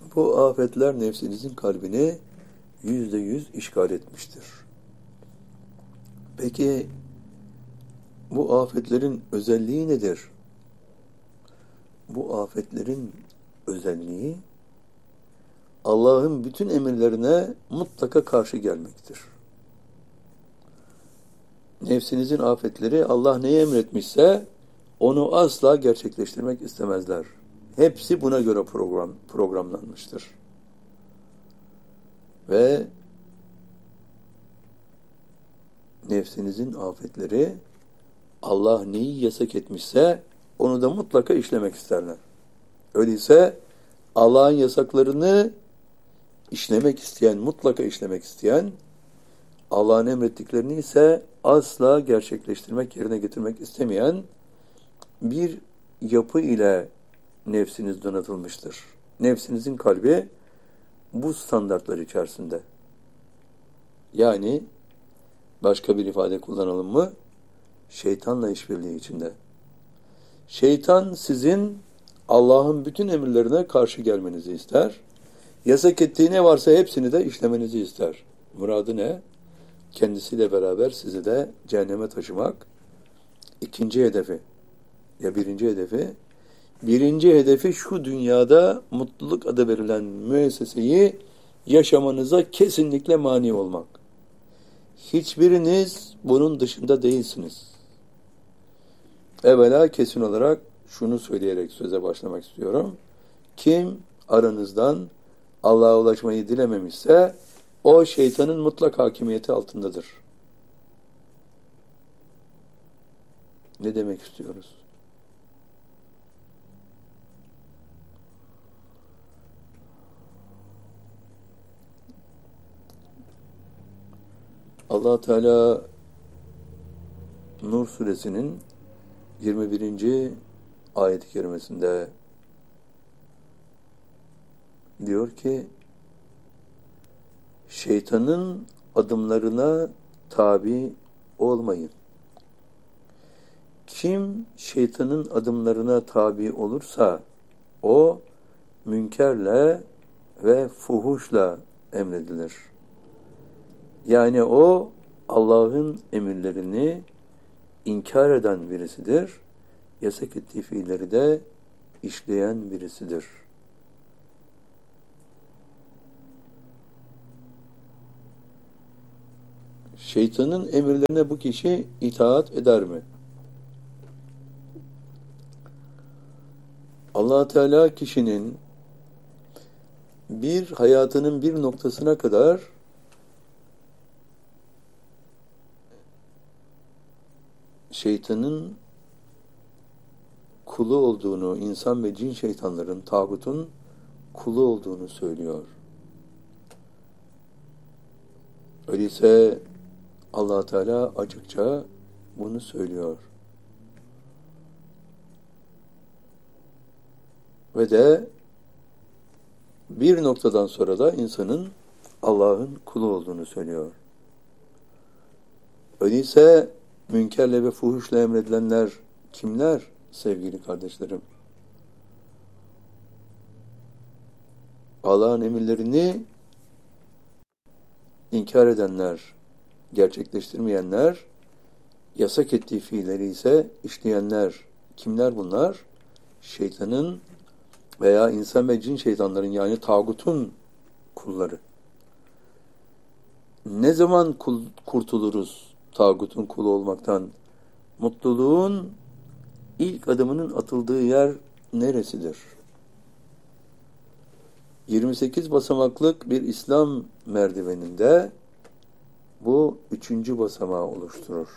Bu afetler nefsinizin kalbini %100 işgal etmiştir. Peki bu afetlerin özelliği nedir? Bu afetlerin özelliği Allah'ın bütün emirlerine mutlaka karşı gelmektir. Nefsinizin afetleri Allah neyi emretmişse onu asla gerçekleştirmek istemezler. Hepsi buna göre programlanmıştır. Ve nefsinizin afetleri Allah neyi yasak etmişse onu da mutlaka işlemek isterler. Öyleyse Allah'ın yasaklarını işlemek isteyen, mutlaka işlemek isteyen, Allah'ın emrettiklerini ise asla gerçekleştirmek, yerine getirmek istemeyen bir yapı ile nefsiniz donatılmıştır. Nefsinizin kalbi bu standartlar içerisinde. Yani başka bir ifade kullanalım mı? Şeytanla işbirliği içinde. Şeytan sizin Allah'ın bütün emirlerine karşı gelmenizi ister. Yasak ettiği ne varsa hepsini de işlemenizi ister. Muradı ne? Kendisiyle beraber sizi de cehenneme taşımak. İkinci hedefi. Ya birinci hedefi? Birinci hedefi şu dünyada mutluluk adı verilen müesseseyi yaşamanıza kesinlikle mani olmak. Hiçbiriniz bunun dışında değilsiniz. Evvela kesin olarak şunu söyleyerek söze başlamak istiyorum. Kim aranızdan Allah'a ulaşmayı dilememişse o şeytanın mutlak hakimiyeti altındadır. Ne demek istiyoruz? Allah Teala Nur suresinin 21. ayet-i kerimesinde diyor ki şeytanın adımlarına tabi olmayın. Kim şeytanın adımlarına tabi olursa o münkerle ve fuhuşla emredilir. Yani o Allah'ın emirlerini inkar eden birisidir. Yasak ettiği fiilleri de işleyen birisidir. Şeytanın emirlerine bu kişi itaat eder mi? Allah Teala kişinin hayatının bir noktasına kadar şeytanın kulu olduğunu, insan ve cin şeytanların, tağutun kulu olduğunu söylüyor. Öyleyse Allah Teala açıkça bunu söylüyor. Ve de bir noktadan sonra da insanın Allah'ın kulu olduğunu söylüyor. Öyleyse münkerle ve fuhuşla emredilenler kimler sevgili kardeşlerim? Allah'ın emirlerini inkar edenler, gerçekleştirmeyenler, yasak ettiği fiilleri ise işleyenler. Kimler bunlar? Şeytanın veya insan ve cin şeytanların yani tağutun kulları. Ne zaman kurtuluruz tağutun kulu olmaktan? Mutluluğun ilk adımının atıldığı yer neresidir? 28 basamaklık bir İslam merdiveninde bu 3. basamağı oluşturur.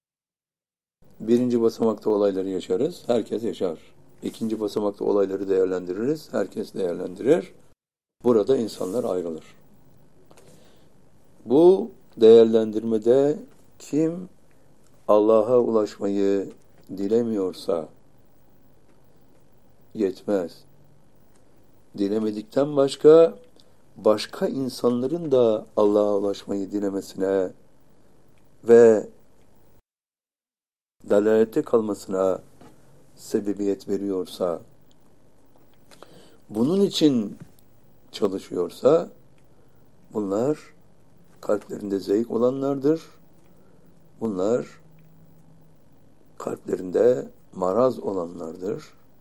1. basamakta olayları yaşarız, herkes yaşar. 2. basamakta olayları değerlendiririz, herkes değerlendirir. Burada insanlar ayrılır. Bu değerlendirmede kim Allah'a ulaşmayı dilemiyorsa yetmez. Dilemedikten başka insanların da Allah'a ulaşmayı dilemesine ve dalalette kalmasına sebebiyet veriyorsa, bunun için çalışıyorsa bunlar kalplerinde zevk olanlardır. Bunlar kalplerinde maraz olanlardır.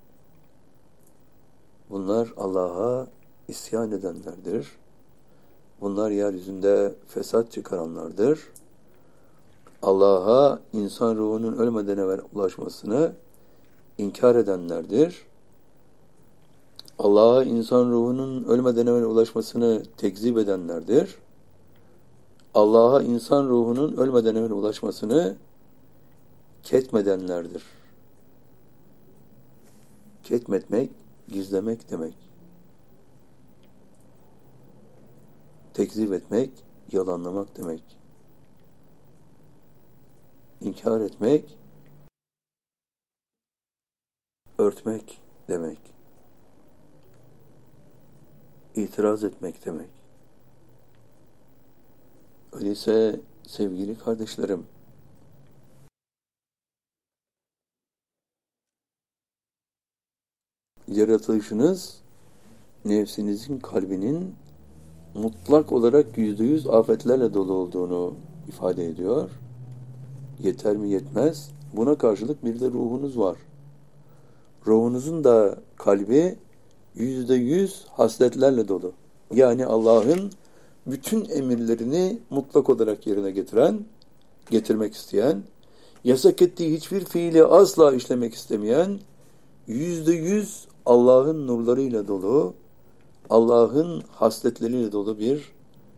Bunlar Allah'a isyan edenlerdir. Bunlar yeryüzünde fesat çıkaranlardır. Allah'a insan ruhunun ölmeden evvel ulaşmasını inkar edenlerdir. Allah'a insan ruhunun ölmeden evvel ulaşmasını tekzip edenlerdir. Allah'a insan ruhunun ölmeden evvel ulaşmasını ketmedenlerdir. Ketmetmek, gizlemek demek. Tekzip etmek, yalanlamak demek. İnkar etmek, örtmek demek. İtiraz etmek demek. Öyleyse sevgili kardeşlerim, yaratılışınız nefsinizin kalbinin mutlak olarak %100 afetlerle dolu olduğunu ifade ediyor. Yeter mi yetmez. Buna karşılık bir de ruhunuz var. Ruhunuzun da kalbi %100 hasletlerle dolu. Yani Allah'ın bütün emirlerini mutlak olarak yerine getirmek isteyen, yasak ettiği hiçbir fiili asla işlemek istemeyen, %100 Allah'ın nurlarıyla dolu, Allah'ın hasletleriyle dolu bir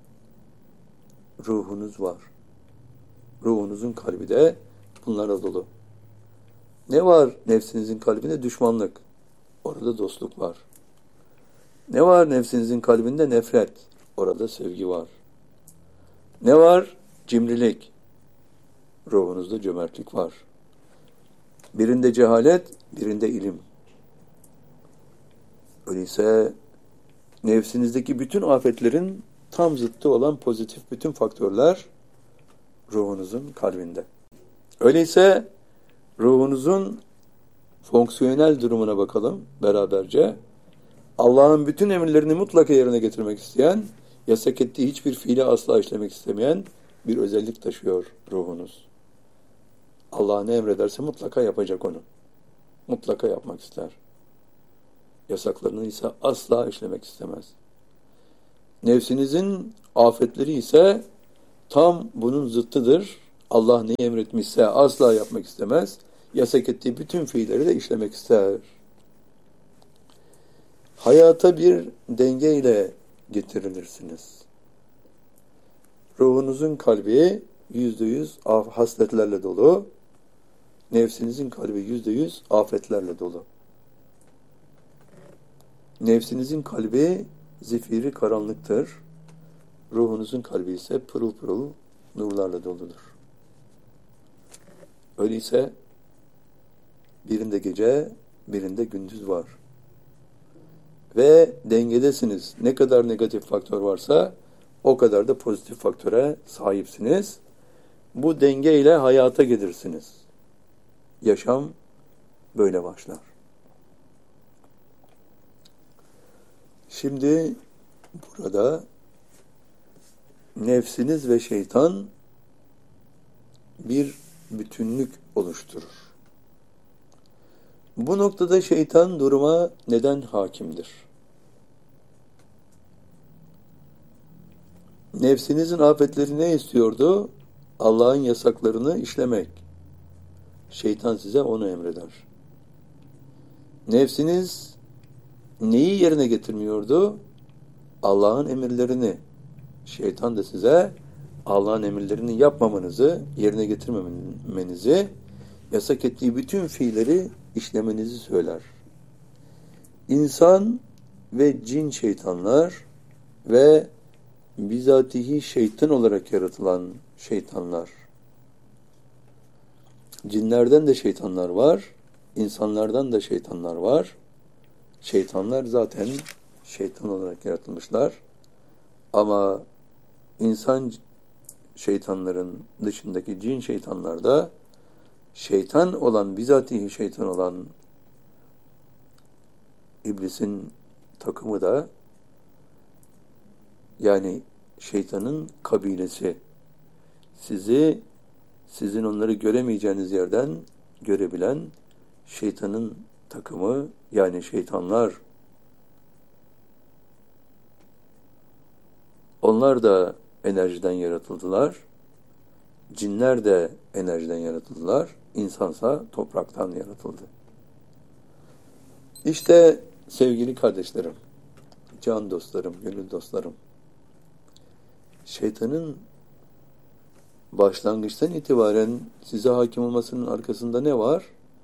ruhunuz var. Ruhunuzun kalbi de bunlarla dolu. Ne var nefsinizin kalbinde? Düşmanlık. Orada dostluk var. Ne var nefsinizin kalbinde? Nefret. Orada sevgi var. Ne var? Cimrilik. Ruhunuzda cömertlik var. Birinde cehalet, birinde ilim. Öyleyse nefsinizdeki bütün afetlerin tam zıttı olan pozitif bütün faktörler ruhunuzun kalbinde. Öyleyse ruhunuzun fonksiyonel durumuna bakalım beraberce. Allah'ın bütün emirlerini mutlaka yerine getirmek isteyen, yasak ettiği hiçbir fiili asla işlemek istemeyen bir özellik taşıyor ruhunuz. Allah ne emrederse mutlaka yapacak onu. Mutlaka yapmak ister. Yasaklarını ise asla işlemek istemez. Nefsinizin afetleri ise tam bunun zıttıdır. Allah neyi emretmişse asla yapmak istemez. Yasak ettiği bütün fiilleri de işlemek ister. Hayata bir dengeyle getirilirsiniz. Ruhunuzun kalbi %100 hasletlerle dolu. Nefsinizin kalbi %100 afetlerle dolu. Nefsinizin kalbi zifiri karanlıktır. Ruhunuzun kalbi ise pırıl pırıl nurlarla doludur. Öyleyse birinde gece, birinde gündüz var. Ve dengedesiniz. Ne kadar negatif faktör varsa o kadar da pozitif faktöre sahipsiniz. Bu dengeyle hayata gelirsiniz. Yaşam böyle başlar. Şimdi burada nefsiniz ve şeytan bir bütünlük oluşturur. Bu noktada şeytan duruma neden hakimdir? Nefsinizin afetleri ne istiyordu? Allah'ın yasaklarını işlemek. Şeytan size onu emreder. Nefsiniz neyi yerine getirmiyordu? Allah'ın emirlerini. Şeytan da size Allah'ın emirlerini yapmamanızı, yerine getirmemenizi, yasak ettiği bütün fiilleri işlemenizi söyler. İnsan ve cin şeytanlar ve bizatihi şeytan olarak yaratılan şeytanlar. Cinlerden de şeytanlar var, insanlardan da şeytanlar var. Şeytanlar zaten şeytan olarak yaratılmışlar. Ama insan şeytanların dışındaki cin şeytanlar da şeytan olan, bizatihi şeytan olan iblisin takımı da Yani şeytanın kabilesi. Sizin onları göremeyeceğiniz yerden görebilen şeytanın takımı, yani şeytanlar. Onlar da enerjiden yaratıldılar. Cinler de enerjiden yaratıldılar. İnsansa topraktan yaratıldı. İşte sevgili kardeşlerim, can dostlarım, gönül dostlarım, şeytanın başlangıçtan itibaren size hakim olmasının arkasında ne var?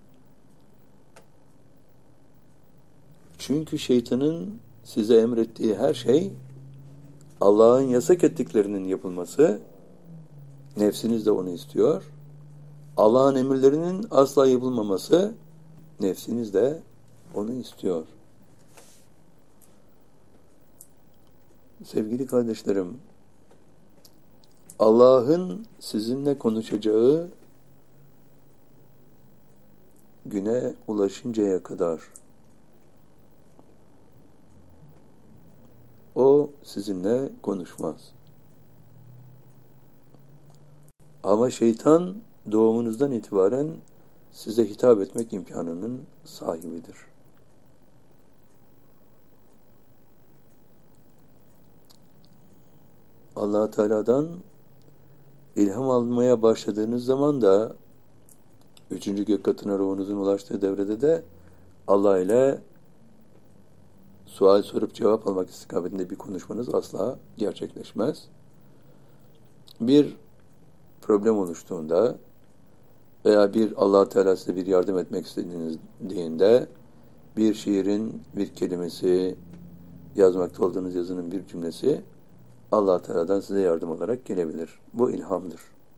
Çünkü şeytanın size emrettiği her şey Allah'ın yasak ettiklerinin yapılması, nefsiniz de onu istiyor. Allah'ın emirlerinin asla yapılmaması, nefsiniz de onu istiyor. Sevgili kardeşlerim, Allah'ın sizinle konuşacağı güne ulaşıncaya kadar o sizinle konuşmaz. Ama şeytan doğumunuzdan itibaren size hitap etmek imkanının sahibidir. Allah Teala'dan ilham almaya başladığınız zaman da 3. gök katına ruhunuzun ulaştığı devrede de Allah ile sual sorup cevap almak istikametinde bir konuşmanız asla gerçekleşmez. Bir problem oluştuğunda veya Allah Teala size bir yardım etmek istediğinde bir şiirin bir kelimesi, yazmakta olduğunuz yazının bir cümlesi Allah Teala'dan size yardım olarak gelebilir. Bu ilhamdır.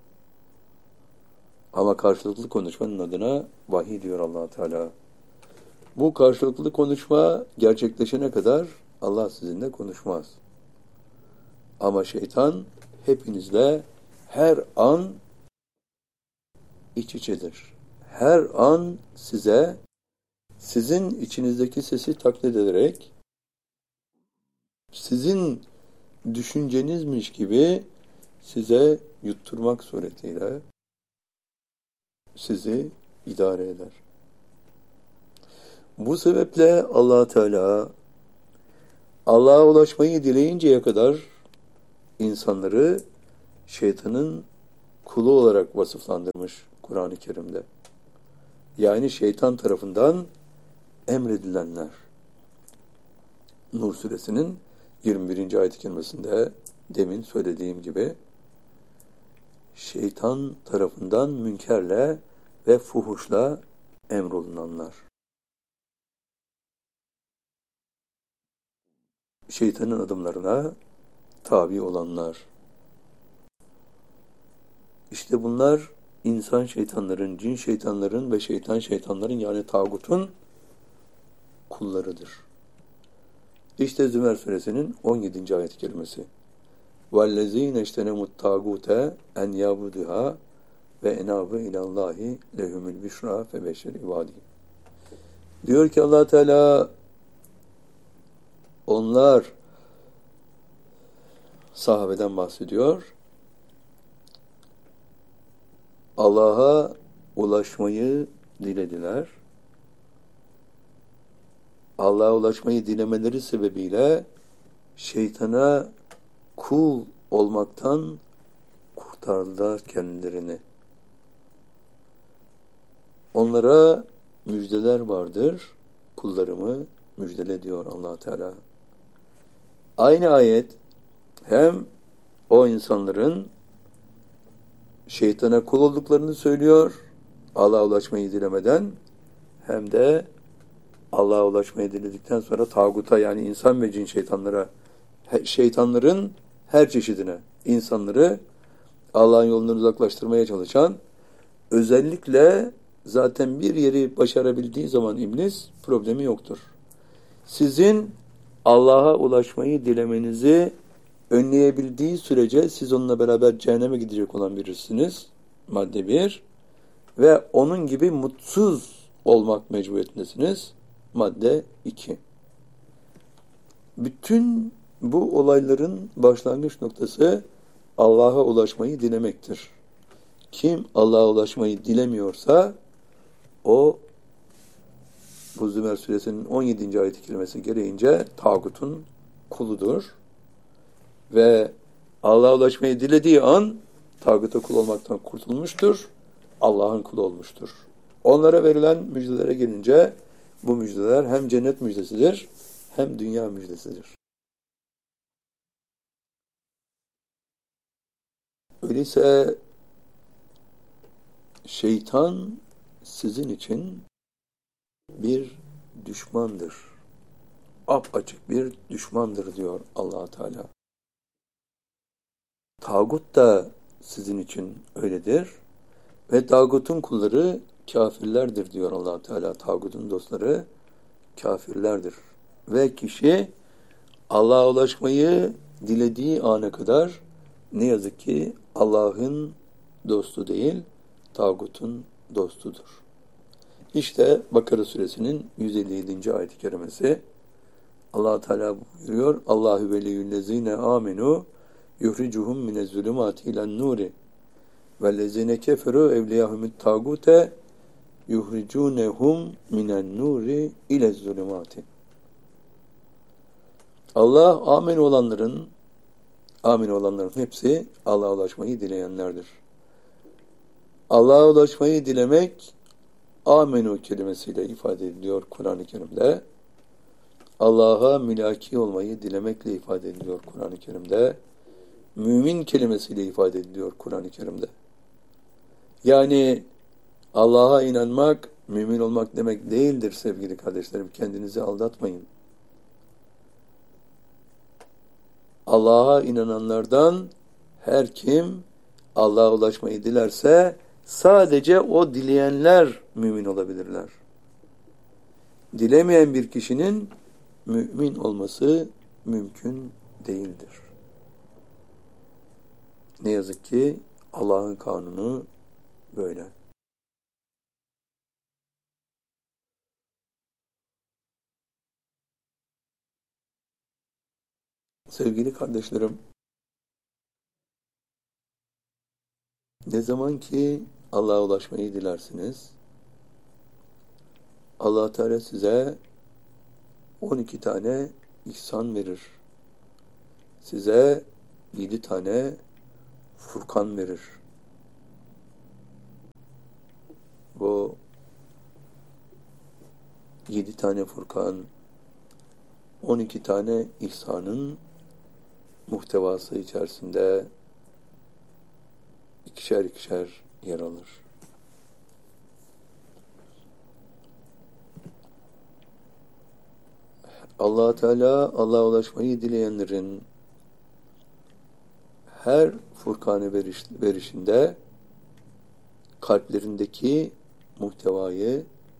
Ama karşılıklı konuşmanın adına vahiy diyor Allah Teala. Bu karşılıklı konuşma gerçekleşene kadar Allah sizinle konuşmaz. Ama şeytan hepinizle her an iç içedir. Her an sizin içinizdeki sesi taklit ederek sizin düşüncenizmiş gibi size yutturmak suretiyle sizi idare eder. Bu sebeple Allah Teala Allah'a ulaşmayı dileyinceye kadar insanları şeytanın kulu olarak vasıflandırmış Kur'an-ı Kerim'de. Yani şeytan tarafından emredilenler. Nur suresinin 21. ayet-i kerimesinde demin söylediğim gibi şeytan tarafından münkerle ve fuhuşla emrolunanlar. Şeytanın adımlarına tabi olanlar. İşte bunlar insan şeytanların, cin şeytanların ve şeytanların yani tağutun kullarıdır. İşte Zümer suresinin 17. ayet-i kerimesi. وَالَّذ۪ينَ اجْتَنَمُوا الطَّاغُوتَ اَنْ يَعْبُدُهَا وَاَنَابُ اِلَى اللّٰهِ لَهُمُ الْبِشْرَى فَبَشِّرْ عِبَادِهِ. Diyor ki Allah Teala, onlar, sahabeden bahsediyor, Allah'a ulaşmayı dilediler. Allah'a ulaşmayı dilemeleri sebebiyle şeytana kul olmaktan kurtardılar kendilerini. Onlara müjdeler vardır. Kullarımı müjdele diyor Allah Teala. Aynı ayet hem o insanların şeytana kul olduklarını söylüyor, Allah'a ulaşmayı dilemeden, hem de Allah'a ulaşmayı diledikten sonra tağuta yani insan ve cin şeytanlara, şeytanların her çeşidine, insanları Allah'ın yolundan uzaklaştırmaya çalışan, özellikle zaten bir yeri başarabildiği zaman iblis problemi yoktur. Sizin Allah'a ulaşmayı dilemenizi önleyebildiği sürece siz onunla beraber cehenneme gidecek olan birisiniz. Madde 1. Ve onun gibi mutsuz olmak mecburiyetindesiniz. Madde 2. Bütün bu olayların başlangıç noktası Allah'a ulaşmayı dilemektir. Kim Allah'a ulaşmayı dilemiyorsa o bu Zümer suresinin 17. ayet-i kerimesi gereğince tağutun kuludur. Ve Allah'a ulaşmayı dilediği an tağuta kul olmaktan kurtulmuştur. Allah'ın kulu olmuştur. Onlara verilen müjdelere gelince bu müjdeler hem cennet müjdesidir hem dünya müjdesidir. Öyleyse şeytan sizin için bir düşmandır. Apaçık bir düşmandır diyor Allah Teala. Tağut da sizin için öyledir. Ve tağutun kulları kafirlerdir diyor Allah Teala. Tağutun dostları kafirlerdir. Ve kişi Allah'a ulaşmayı dilediği ana kadar ne yazık ki Allah'ın dostu değil, tağutun dostudur. İşte Bakara suresinin 157. ayet-i kerimesi. Allah Teala buyuruyor: Allahu veliyyüllezine amenu yuhricuhum minezzulumati ilen nuri vellezine keferu evliyahumut tagute yuhricunhum minen nuri ilezzulumati. Allah amin olanların hepsi Allah'a ulaşmayı dileyenlerdir. Allah'a ulaşmayı dilemek amenu kelimesiyle ifade ediliyor Kur'an-ı Kerim'de. Allah'a mülaki olmayı dilemekle ifade ediliyor Kur'an-ı Kerim'de. Mümin kelimesiyle ifade ediliyor Kur'an-ı Kerim'de. Yani Allah'a inanmak, mümin olmak demek değildir sevgili kardeşlerim. Kendinizi aldatmayın. Allah'a inananlardan her kim Allah'a ulaşmayı dilerse sadece o dileyenler mümin olabilirler. Dilemeyen bir kişinin mümin olması mümkün değildir. Ne yazık ki Allah'ın kanunu böyle. Sevgili kardeşlerim, ne zaman ki Allah'a ulaşmayı dilersiniz, Allah Teala size 12 tane ihsan verir. Size 7 tane Furkan verir. Bu 7 tane Furkan, 12 tane ihsanın muhtevası içerisinde ikişer ikişer yer alır. Allah Teala Allah'a ulaşmayı dileyenlerin her Furkan'ı verişinde kalplerindeki muhtevayı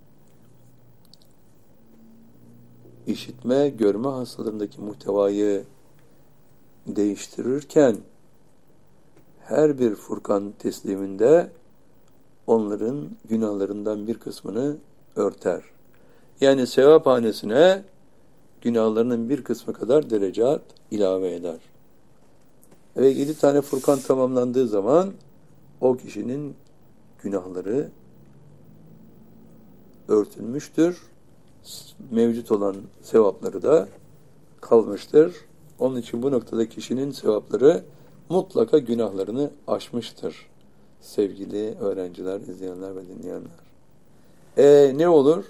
işitme, görme hastalarındaki muhtevayı değiştirirken her bir Furkan tesliminde onların günahlarından bir kısmını örter. Yani sevaphanesine günahlarının bir kısmı kadar derecat ilave eder. Ve 7 tane Furkan tamamlandığı zaman o kişinin günahları örtülmüştür. Mevcut olan sevapları da kalmıştır. Onun için bu noktada kişinin sevapları mutlaka günahlarını aşmıştır. Sevgili öğrenciler, izleyenler ve dinleyenler. Ne olur?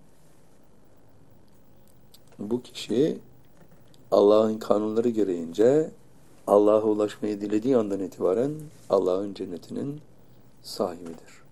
Bu kişi Allah'ın kanunları gereğince Allah'a ulaşmayı dilediği andan itibaren Allah'ın cennetinin sahibidir.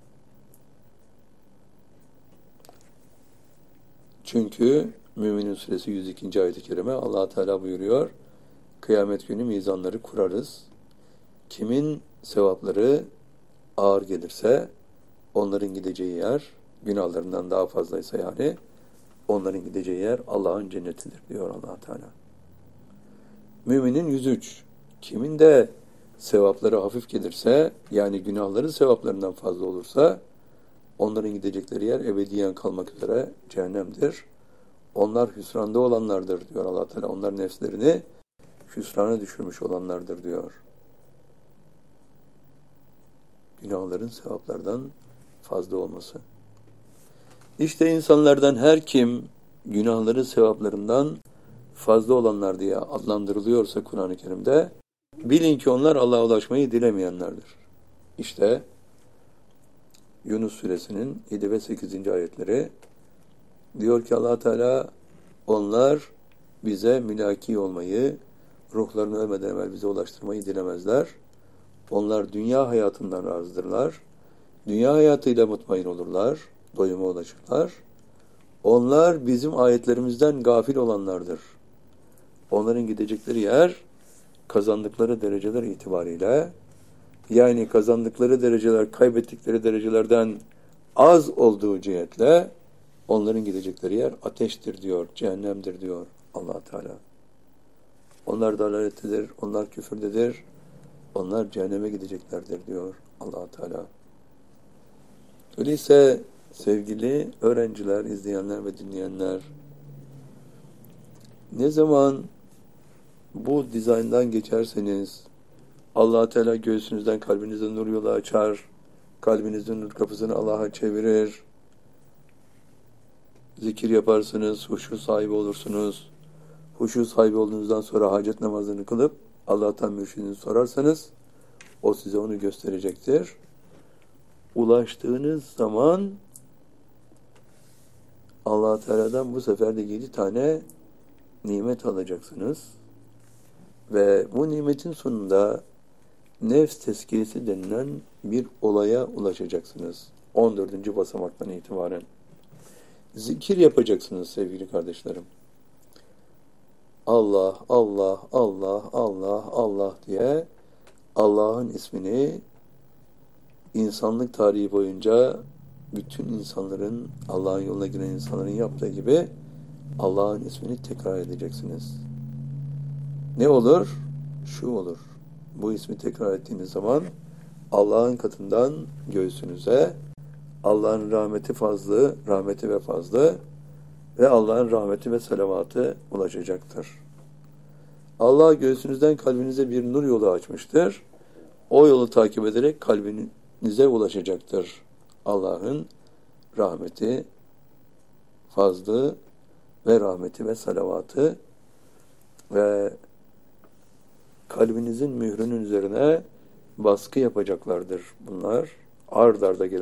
Çünkü Mü'minin suresi 102. ayet-i kerime Allah Teala buyuruyor: kıyamet günü mizanları kurarız. Kimin sevapları ağır gelirse onların gideceği yer, günahlarından daha fazlaysa yani onların gideceği yer Allah'ın cennetidir diyor Allah Teala. Müminin 103. Kimin de sevapları hafif gelirse, yani günahları sevaplarından fazla olursa, onların gidecekleri yer ebediyen kalmak üzere cehennemdir. Onlar hüsranda olanlardır diyor Allah Teala. Onlar nefslerini hüsrana düşürmüş olanlardır diyor. Günahların sevaplardan fazla olması. İşte insanlardan her kim günahları sevaplarından fazla olanlar diye adlandırılıyorsa Kur'an-ı Kerim'de, bilin ki onlar Allah'a ulaşmayı dilemeyenlerdir. İşte Yunus suresinin 7 ve 8. ayetleri diyor ki Allah Teala, onlar bize mülaki olmayı, ruhlarını ölmeden evvel bize ulaştırmayı dilemezler. Onlar dünya hayatından razıdırlar. Dünya hayatıyla mutmain olurlar, doyuma ulaşırlar. Onlar bizim ayetlerimizden gafil olanlardır. Onların gidecekleri yer, kazandıkları dereceler itibariyle, yani kazandıkları dereceler, kaybettikleri derecelerden az olduğu cihetle, onların gidecekleri yer ateştir diyor, cehennemdir diyor Allah Teala. Onlar dalalettedir, onlar küfürdedir, onlar cehenneme gideceklerdir diyor Allah Teala. Öyleyse sevgili öğrenciler, izleyenler ve dinleyenler, ne zaman bu dizayndan geçerseniz, Allah Teala göğsünüzden, kalbinizden nur yolu açar, kalbinizin nur kapısını Allah'a çevirir, zikir yaparsınız, huşu sahibi olursunuz. Huşu sahibi olduğunuzdan sonra hacet namazını kılıp Allah'tan mürşidini sorarsanız, o size onu gösterecektir. Ulaştığınız zaman Allah Teala'dan bu sefer de 7 tane nimet alacaksınız. Ve bu nimetin sonunda nefs tezkiyesi denilen bir olaya ulaşacaksınız. 14. basamaktan itibaren. Zikir yapacaksınız sevgili kardeşlerim. Allah, Allah, Allah, Allah, Allah diye Allah'ın ismini insanlık tarihi boyunca bütün insanların, Allah'ın yoluna giren insanların yaptığı gibi Allah'ın ismini tekrar edeceksiniz. Ne olur? Şu olur. Bu ismi tekrar ettiğiniz zaman Allah'ın katından göğsünüze Allah'ın rahmeti ve fazlı ve Allah'ın rahmeti ve salavatı ulaşacaktır. Allah göğsünüzden kalbinize bir nur yolu açmıştır. O yolu takip ederek kalbinize ulaşacaktır. Allah'ın rahmeti, fazlı ve rahmeti ve salavatı ve kalbinizin mührünün üzerine baskı yapacaklardır bunlar. Ard arda gelen